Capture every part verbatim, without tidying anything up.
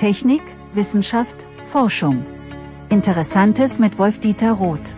Technik, Wissenschaft, Forschung. Interessantes mit Wolf-Dieter Roth.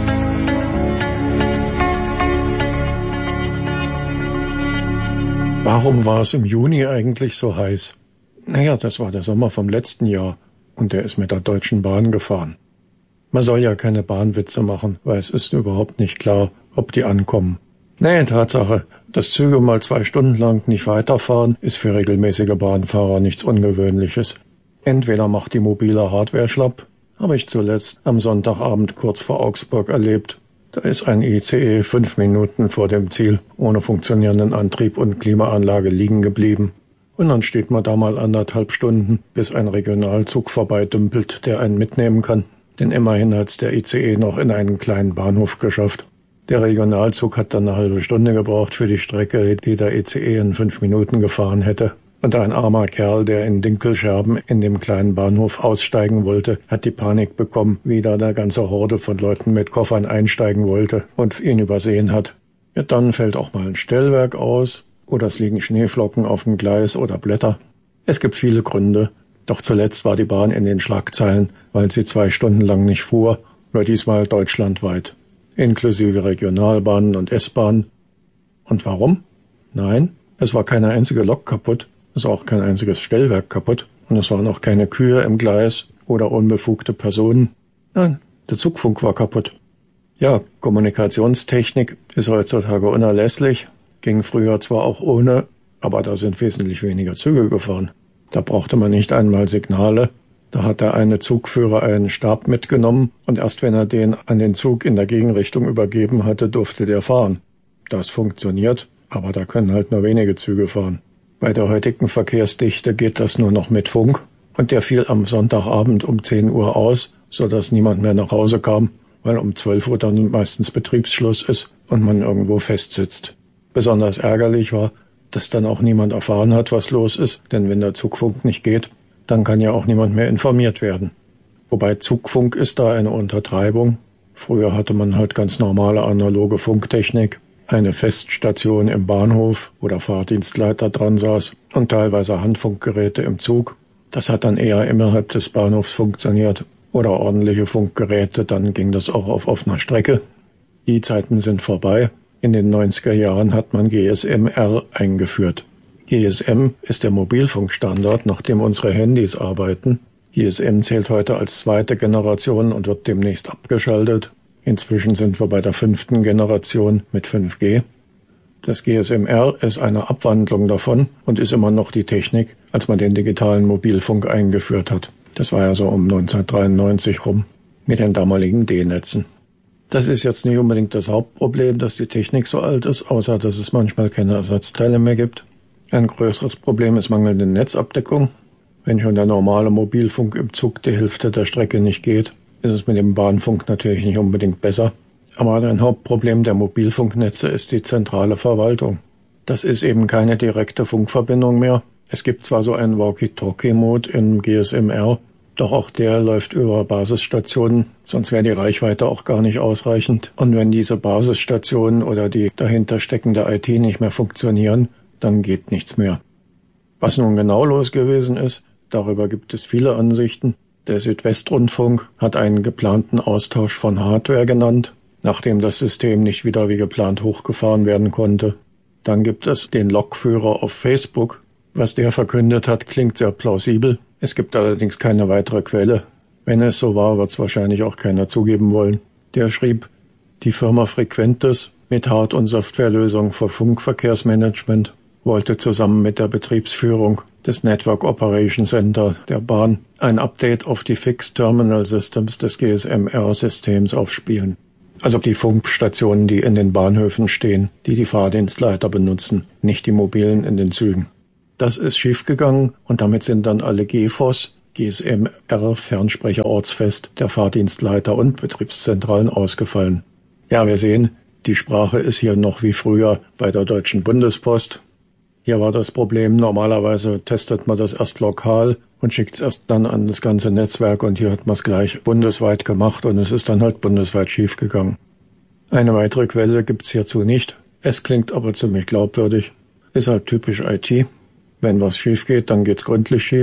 Warum war es im Juni eigentlich so heiß? Naja, das war der Sommer vom letzten Jahr und der ist mit der Deutschen Bahn gefahren. Man soll ja keine Bahnwitze machen, weil es ist überhaupt nicht klar, ob die ankommen. Nee, Tatsache, dass Züge mal zwei Stunden lang nicht weiterfahren, ist für regelmäßige Bahnfahrer nichts Ungewöhnliches. Entweder macht die mobile Hardware schlapp, habe ich zuletzt am Sonntagabend kurz vor Augsburg erlebt. Da ist ein I C E fünf Minuten vor dem Ziel ohne funktionierenden Antrieb und Klimaanlage liegen geblieben. Und dann steht man da mal anderthalb Stunden, bis ein Regionalzug vorbeidümpelt, der einen mitnehmen kann. Denn immerhin hat's der I C E noch in einen kleinen Bahnhof geschafft. Der Regionalzug hat dann eine halbe Stunde gebraucht für die Strecke, die der I C E in fünf Minuten gefahren hätte. Und ein armer Kerl, der in Dinkelscherben in dem kleinen Bahnhof aussteigen wollte, hat die Panik bekommen, wie da eine ganze Horde von Leuten mit Koffern einsteigen wollte und ihn übersehen hat. Ja, dann fällt auch mal ein Stellwerk aus, oder es liegen Schneeflocken auf dem Gleis oder Blätter. Es gibt viele Gründe, doch zuletzt war die Bahn in den Schlagzeilen, weil sie zwei Stunden lang nicht fuhr, nur diesmal deutschlandweit, inklusive Regionalbahnen und S-Bahnen. Und warum? Nein, es war keine einzige Lok kaputt. Es war auch kein einziges Stellwerk kaputt und es waren auch keine Kühe im Gleis oder unbefugte Personen. Nein, der Zugfunk war kaputt. Ja, Kommunikationstechnik ist heutzutage unerlässlich, ging früher zwar auch ohne, aber da sind wesentlich weniger Züge gefahren. Da brauchte man nicht einmal Signale, da hat der eine Zugführer einen Stab mitgenommen und erst wenn er den an den Zug in der Gegenrichtung übergeben hatte, durfte der fahren. Das funktioniert, aber da können halt nur wenige Züge fahren. Bei der heutigen Verkehrsdichte geht das nur noch mit Funk und der fiel am Sonntagabend um zehn Uhr aus, sodass niemand mehr nach Hause kam, weil um zwölf Uhr dann meistens Betriebsschluss ist und man irgendwo festsitzt. Besonders ärgerlich war, dass dann auch niemand erfahren hat, was los ist, denn wenn der Zugfunk nicht geht, dann kann ja auch niemand mehr informiert werden. Wobei Zugfunk ist da eine Untertreibung. Früher hatte man halt ganz normale analoge Funktechnik. Eine Feststation im Bahnhof, wo der Fahrdienstleiter dran saß und teilweise Handfunkgeräte im Zug. Das hat dann eher innerhalb des Bahnhofs funktioniert. Oder ordentliche Funkgeräte, dann ging das auch auf offener Strecke. Die Zeiten sind vorbei. In den neunziger Jahren hat man G S M R eingeführt. G S M ist der Mobilfunkstandard, nach dem unsere Handys arbeiten. G S M zählt heute als zweite Generation und wird demnächst abgeschaltet. Inzwischen sind wir bei der fünften Generation mit fünf G. Das G S M R ist eine Abwandlung davon und ist immer noch die Technik, als man den digitalen Mobilfunk eingeführt hat. Das war ja so um neunzehnhundertdreiundneunzig rum mit den damaligen D-Netzen. Das ist jetzt nicht unbedingt das Hauptproblem, dass die Technik so alt ist, außer dass es manchmal keine Ersatzteile mehr gibt. Ein größeres Problem ist mangelnde Netzabdeckung. Wenn schon der normale Mobilfunk im Zug die Hälfte der Strecke nicht geht, ist es mit dem Bahnfunk natürlich nicht unbedingt besser. Aber ein Hauptproblem der Mobilfunknetze ist die zentrale Verwaltung. Das ist eben keine direkte Funkverbindung mehr. Es gibt zwar so einen Walkie-Talkie-Mode im G S M R, doch auch der läuft über Basisstationen, sonst wäre die Reichweite auch gar nicht ausreichend. Und wenn diese Basisstationen oder die dahinter steckende I T nicht mehr funktionieren, dann geht nichts mehr. Was nun genau los gewesen ist, darüber gibt es viele Ansichten. Der Südwestrundfunk hat einen geplanten Austausch von Hardware genannt, nachdem das System nicht wieder wie geplant hochgefahren werden konnte. Dann gibt es den Lokführer auf Facebook. Was der verkündet hat, klingt sehr plausibel. Es gibt allerdings keine weitere Quelle. Wenn es so war, wird es wahrscheinlich auch keiner zugeben wollen. Der schrieb, die Firma Frequentis mit Hard- und Softwarelösungen für Funkverkehrsmanagement wollte zusammen mit der Betriebsführung des Network Operation Center der Bahn ein Update auf die Fixed Terminal Systems des G S M R-Systems aufspielen. Also die Funkstationen, die in den Bahnhöfen stehen, die die Fahrdienstleiter benutzen, nicht die mobilen in den Zügen. Das ist schiefgegangen und damit sind dann alle G F O S, G S M R, Fernsprecher ortsfest, der Fahrdienstleiter und Betriebszentralen ausgefallen. Ja, wir sehen, die Sprache ist hier noch wie früher bei der Deutschen Bundespost. Hier war das Problem, normalerweise testet man das erst lokal und schickt es erst dann an das ganze Netzwerk und hier hat man es gleich bundesweit gemacht und es ist dann halt bundesweit schiefgegangen. Eine weitere Quelle gibt's hierzu nicht. Es klingt aber ziemlich glaubwürdig. Ist halt typisch I T. Wenn was schief geht, dann geht's gründlich schief.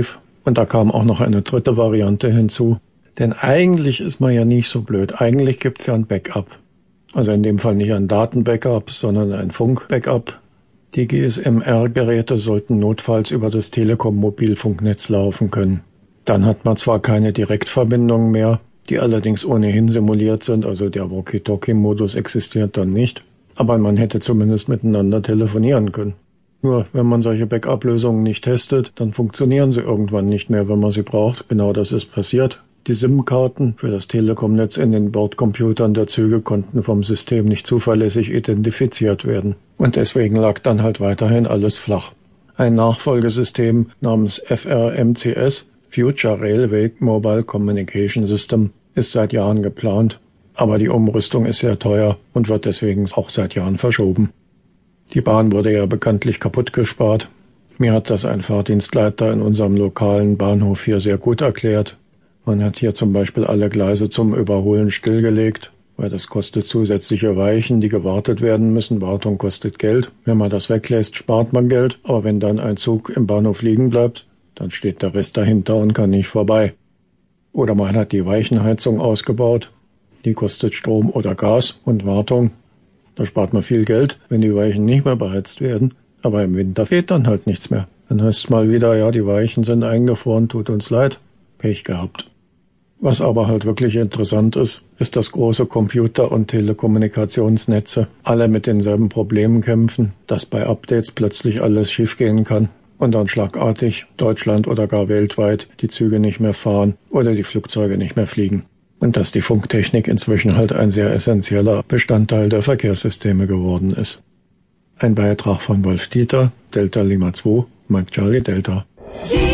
Und da kam auch noch eine dritte Variante hinzu. Denn eigentlich ist man ja nicht so blöd. Eigentlich gibt's ja ein Backup. Also in dem Fall nicht ein Datenbackup, sondern ein Funkbackup. Die G S M R-Geräte sollten notfalls über das Telekom-Mobilfunknetz laufen können. Dann hat man zwar keine Direktverbindungen mehr, die allerdings ohnehin simuliert sind, also der Walkie-Talkie-Modus existiert dann nicht, aber man hätte zumindest miteinander telefonieren können. Nur, wenn man solche Backup-Lösungen nicht testet, dann funktionieren sie irgendwann nicht mehr, wenn man sie braucht. Genau das ist passiert. Die SIM-Karten für das Telekom-Netz in den Bordcomputern der Züge konnten vom System nicht zuverlässig identifiziert werden. Und deswegen lag dann halt weiterhin alles flach. Ein Nachfolgesystem namens F R M C S, Future Railway Mobile Communication System, ist seit Jahren geplant. Aber die Umrüstung ist sehr teuer und wird deswegen auch seit Jahren verschoben. Die Bahn wurde ja bekanntlich kaputt gespart. Mir hat das ein Fahrdienstleiter in unserem lokalen Bahnhof hier sehr gut erklärt. Man hat hier zum Beispiel alle Gleise zum Überholen stillgelegt, weil das kostet zusätzliche Weichen, die gewartet werden müssen. Wartung kostet Geld. Wenn man das weglässt, spart man Geld. Aber wenn dann ein Zug im Bahnhof liegen bleibt, dann steht der Rest dahinter und kann nicht vorbei. Oder man hat die Weichenheizung ausgebaut. Die kostet Strom oder Gas und Wartung. Da spart man viel Geld, wenn die Weichen nicht mehr beheizt werden. Aber im Winter fehlt dann halt nichts mehr. Dann heißt es mal wieder, ja, die Weichen sind eingefroren, tut uns leid. Pech gehabt. Was aber halt wirklich interessant ist, ist, dass große Computer- und Telekommunikationsnetze alle mit denselben Problemen kämpfen, dass bei Updates plötzlich alles schiefgehen kann und dann schlagartig Deutschland oder gar weltweit die Züge nicht mehr fahren oder die Flugzeuge nicht mehr fliegen. Und dass die Funktechnik inzwischen halt ein sehr essentieller Bestandteil der Verkehrssysteme geworden ist. Ein Beitrag von Wolf Dieter, Delta Lima zwei, Mike Charlie Delta.